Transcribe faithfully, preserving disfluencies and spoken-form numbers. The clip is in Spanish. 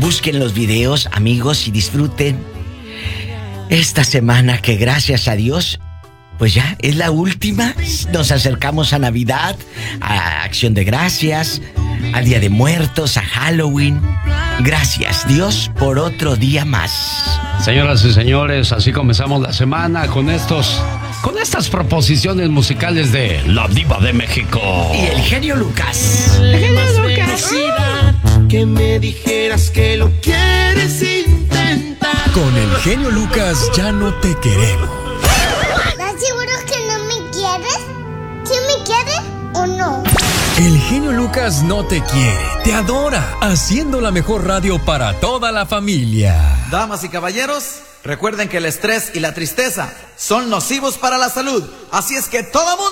busquen los videos, amigos, y disfruten esta semana que gracias a Dios, pues ya es la última. Nos acercamos a Navidad, a Acción de Gracias, al Día de Muertos, a Halloween. Gracias, Dios, por otro día más. Señoras y señores, así comenzamos la semana con estos, con estas proposiciones musicales de la Diva de México y el genio Lucas. El genio Lucas. Que me dijeras que lo quieres intentar. Con el genio Lucas ya no te queremos. ¿Estás seguro que no me quieres? ¿Sí me quieres o no? El genio Lucas no te quiere, te adora, haciendo la mejor radio para toda la familia. Damas y caballeros, recuerden que el estrés y la tristeza son nocivos para la salud. Así es que todo mundo...